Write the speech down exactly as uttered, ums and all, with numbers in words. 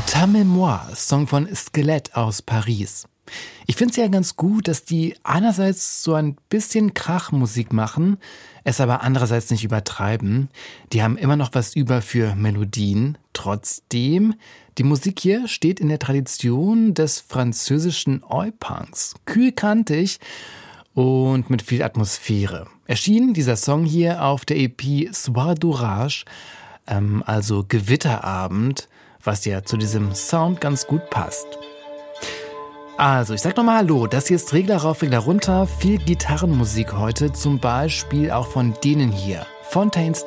Ta Mémoire, Song von Skelett aus Paris. Ich finde es ja ganz gut, dass die einerseits so ein bisschen Krachmusik machen, es aber andererseits nicht übertreiben. Die haben immer noch was über für Melodien. Trotzdem, die Musik hier steht in der Tradition des französischen Oi-Punks. Kühlkantig und mit viel Atmosphäre. Erschien dieser Song hier auf der E P Soir d'Orage, ähm, also Gewitterabend, was ja zu diesem Sound ganz gut passt. Also, ich sag nochmal Hallo, das hier ist Regler rauf, Regler runter, viel Gitarrenmusik heute, zum Beispiel auch von denen hier, Fontaines